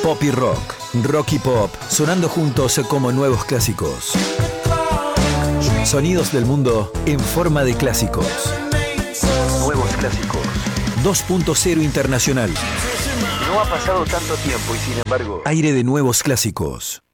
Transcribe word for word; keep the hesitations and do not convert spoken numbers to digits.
Pop y rock, rock y pop, sonando juntos como nuevos clásicos. Sonidos del mundo en forma de clásicos. Nuevos clásicos. dos punto cero Internacional. No ha pasado tanto tiempo y sin embargo, aire de nuevos clásicos.